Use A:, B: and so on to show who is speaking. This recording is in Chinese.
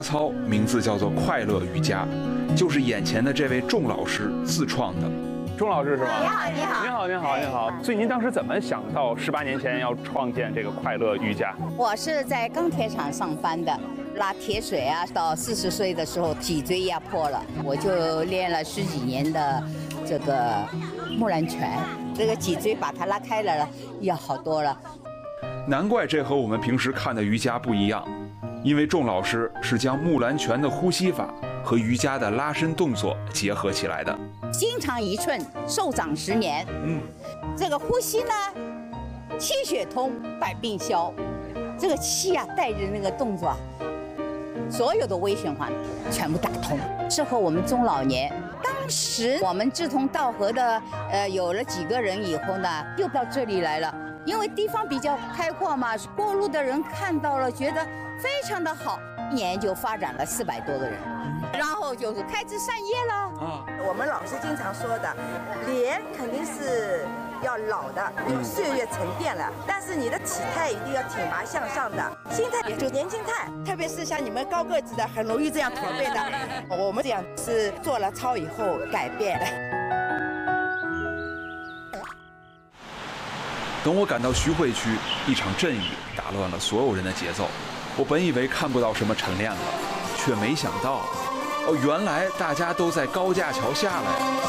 A: 操名字叫做快乐瑜伽，就是眼前的这位仲老师自创的。
B: 钟老师是吗？
C: 你好，你好，
B: 你好，你好，你好。所以您当时怎么想到18年前要创建这个快乐瑜伽？
C: 我是在钢铁厂上班的，拉铁水啊，到40岁的时候脊椎压迫了，我就练了10几年的这个木兰拳，这个脊椎把它拉开了，要好多了。
A: 难怪这和我们平时看的瑜伽不一样，因为仲老师是将木兰拳的呼吸法和瑜伽的拉伸动作结合起来的。
C: 心长1寸，寿长10年。这个呼吸呢，气血通，百病消。这个气啊，带着那个动作啊，所有的微循环全部打通，适合我们中老年。当时我们志同道合的，有了几个人以后呢，又到这里来了。因为地方比较开阔嘛，过路的人看到了，觉得非常的好，一年就发展了400多个人，然后就是开枝散叶了。
D: 我们老师经常说的，脸肯定是要老的，因为岁月沉淀了，但是你的体态一定要挺拔向上的，心态也就年轻态，特别是像你们高个子的，很容易这样驼背的。我们这样是做了操以后改变的。
A: 等我赶到徐汇区，一场阵雨打乱了所有人的节奏。我本以为看不到什么晨练了，却没想到，原来大家都在高架桥下了呀。